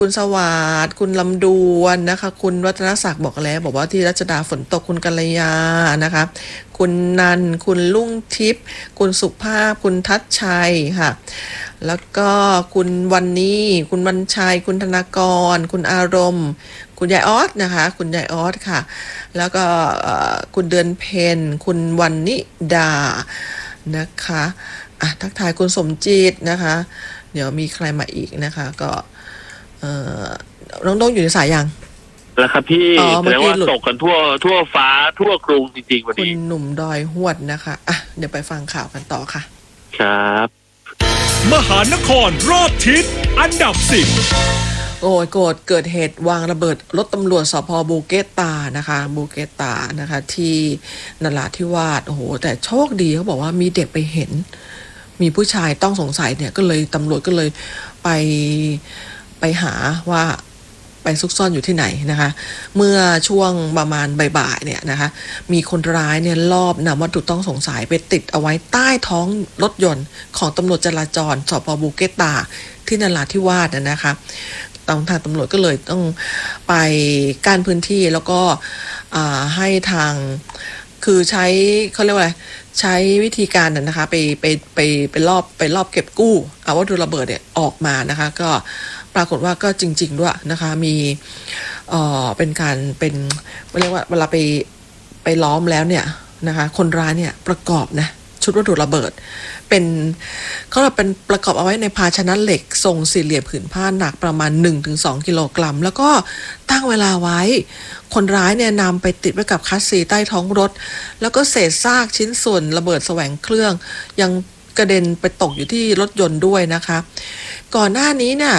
คุณสวัสดิ์คุณลำดวนนะคะคุณวัฒนศักดิ์บอกแล้วบอกว่าที่รัชดาฝนตกคุณกัลยานะคะคุณนันคุณลุ่งทิพย์คุณสุภาพคุณทัชชัยค่ะแล้วก็คุณวันนี้คุณวันชัยคุณธนากรคุณอารมณ์คุณยายออสนะคะคุณยายออสค่ะแล้วก็คุณเดือนเพ็ญคุณวันนิดานะคะทักทายคุณสมจิตนะคะเดี๋ยวมีใครมาอีกนะคะก็น้องโดงอยู่ในสายยังแล้วครับพี่แสดงว่าตกกันทั่วฟ้าทั่วกรุงจริงๆวันนี้คุณหนุ่มดอยหวดนะคะเดี๋ยวไปฟังข่าวกันต่อค่ะครับมหานครรอบทิศอันดับ10 โอ้ยเกิดเหตุวางระเบิดรถตำรวจสภ.บูเกตานะคะบูเกตานะคะที่นราธิวาสโอ้โหแต่โชคดีเขาบอกว่ามีเด็กไปเห็นมีผู้ชายต้องสงสัยเนี่ยก็เลยตำรวจก็เลยไปหาว่าไปซุกซ่อนอยู่ที่ไหนนะคะเมื่อช่วงประมาณบ่ายๆเนี่ยนะคะมีคนร้ายเนี่ยลอบนำวัตถุต้องสงสัยไปติดเอาไว้ใต้ท้องรถยนต์ของตำรวจจราจรสภ.บูเกตาที่นราธิวาสนะคะทางตำรวจก็เลยต้องไปกั้นพื้นที่แล้วก็ให้ทางคือใช้เขาเรียกว่าอะไรใช้วิธีการนะคะไปรอบเก็บกู้เอาวัตถุระเบิดเนี่ยออกมานะคะก็ปรากฏว่าก็จริงๆด้วยนะคะมีเป็นการเป็นเรียกว่าเวลาไปล้อมแล้วเนี่ยนะคะคนร้ายเนี่ยประกอบนะชุดวัตถุระเบิดเป็นเขาเป็นประกอบเอาไว้ในภาชนะเหล็กทรงสี่เหลี่ยมผืนผ้าหนักประมาณ 1-2 กิโลกรัมแล้วก็ตั้งเวลาไว้คนร้ายเนี่ยนำไปติดไว้กับคัสซีใต้ท้องรถแล้วก็เศษซากชิ้นส่วนระเบิดแสวงเครื่องยังกระเด็นไปตกอยู่ที่รถยนต์ด้วยนะคะก่อนหน้านี้เนี่ย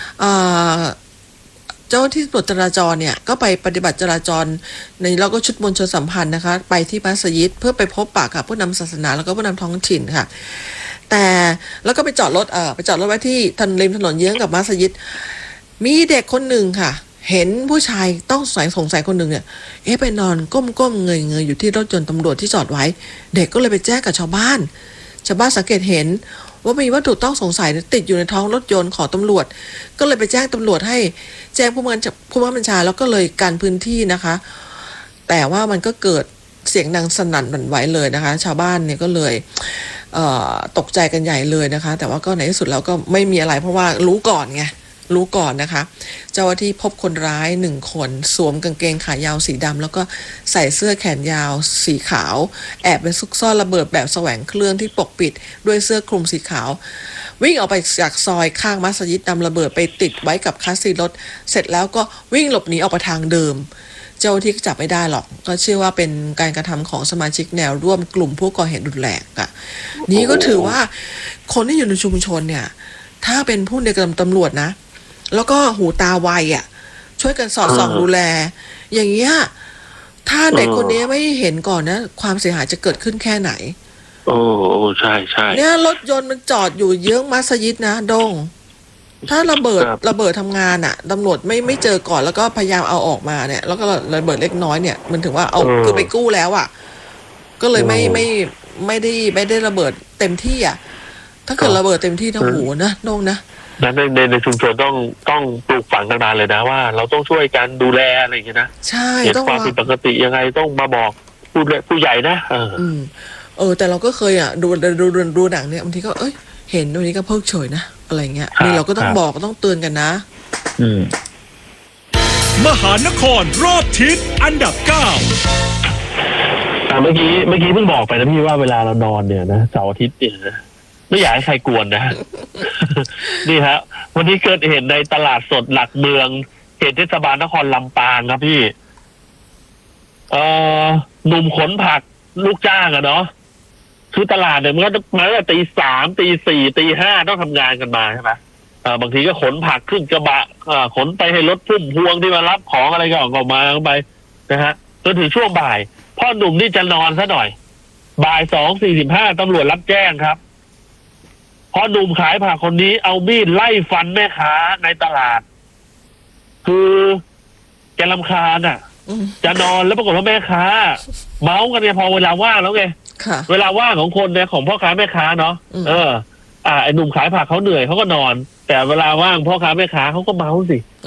เจ้าที่ตรวจจราจรเนี่ยก็ไปปฏิบัติจราจรในแล้วก็ชุดมวลชนสัมพันธ์นะคะไปที่มัสยิดเพื่อไปพบปะกับผู้นำศาสนาแล้วก็ผู้นำท้องถิ่นค่ะแต่แล้วก็ไปจอดรถไว้ที่ริมถนนเยื้องกับมัสยิดมีเด็กคนหนึ่งค่ะเห็นผู้ชายต้องสงสัยคนหนึ่งเนี่ยไปนอนก้มเงยอยู่ที่รถยนต์ตำรวจที่จอดไว้เด็กก็เลยไปแจ้งกับชาวบ้านสังเกตเห็นว่ามีวัตถุต้องสงสัยติดอยู่ในท้องรถยนต์ของตำรวจก็เลยไปแจ้งตำรวจให้แจ้งผู้บัญชาแล้วก็เลยกันพื้นที่นะคะแต่ว่ามันก็เกิดเสียงดังสนั่นหวั่นไหวเลยนะคะชาวบ้านเนี่ยก็เลยตกใจกันใหญ่เลยนะคะแต่ว่าก็ในที่สุดแล้วก็ไม่มีอะไรเพราะว่ารู้ก่อนนะคะเจ้าหน้าที่พบคนร้าย1คนสวมกางเกงขายาวสีดำแล้วก็ใส่เสื้อแขนยาวสีขาวแอบไปซุกซ่อนระเบิดแบบแสวงเครื่องที่ปกปิดด้วยเสื้อคลุมสีขาววิ่งออกไปจากซอยข้างมัสยิดนำระเบิดไปติดไว้กับคัสซีรถเสร็จแล้วก็วิ่งหลบหนีออกไปทางเดิมเจ้าที่จับไม่ได้หรอกก็เชื่อว่าเป็นการกระทำของสมาชิกแนวร่วมกลุ่มผู้ก่อเหตุรุนแรงนี่ก็ถือว่าคนที่อยู่ในชุมชนเนี่ยถ้าเป็นผู้ในกรมตำรวจนะแล้วก็หูตาไวช่วยกันสอดส่องดูแลอย่างเงี้ยถ้าเด็กคนนี้ไม่เห็นก่อนนะความเสียหายจะเกิดขึ้นแค่ไหนโอ้ใช่เนี่ยรถยนต์มันจอดอยู่เยื้องมัสยิดนะดงถ้าระเบิดทำงานตำรวจไม่เจอก่อนแล้วก็พยายามเอาออกมาเนี่ยแล้วก็ระเบิดเล็กน้อยเนี่ยมันถึงว่าเอาคือไปกู้แล้วก็เลยไม่ได้ระเบิดเต็มที่ถ้าเกิดระเบิดเต็มที่ทั้งหูนะดงนะในชุมชนต้องปลูกฝังต่างๆเลยนะว่าเราต้องช่วยกันดูแลอะไรอย่างเงี้ยนะใช่เห็นความผิดปกติยังไงต้องมาบอกผู้ใหญ่นะแต่เราก็เคยดูหนังเนี่ยบางทีก็เห็นตรงนี้ก็เพิกเฉยนะอะไรเงี้ยนี่เราก็ต้องบอกต้องเตือนกันนะมหานครรอบทิศอันดับ9 เมื่อกี้เพิ่งบอกไปนะพี่ว่าเวลาเรานอนเนี่ยนะเสาร์อาทิตย์เนี่ยนะไม่อยากให้ใครกวนนะ นี่ฮะวันนี้เกิดเหตุในตลาดสดหลักเมืองเขตเทศบาลนครลำปางครับพี่หนุ่มขนผักลูกจ้างเนาะคือตลาดเนี่ยมันก็มาตั้งแต่ตี 3 ตี 4 ตี 5ต้องทำงานกันมาใช่ไหมบางทีก็ขนผักขึ้นกระบะขนไปให้รถพุ่มพวงที่มารับของอะไรก็ออกมาไปนะฮะจนถึงช่วงบ่ายพ่อหนุ่มนี่จะนอนซะหน่อยบ่าย 2:45ตำรวจรับแจ้งครับพอหนุ่มขายผักคนนี้เอามีดไล่ฟันแม่ค้าในตลาดคือแกรำคาญจะนอนแล้วปรากฏว่าแม่ค้าเมาส์กันเนี่ยพอเวลาว่างแล้วไงเวลาว่างของคนเนี่ยของพ่อค้าแม่ค้าเนาะไอ้หนุ่มขายผักเขาเหนื่อยเขาก็นอน แต่เวลาว่างพ่อค้าแม่ค้าเขาก็เมาสิ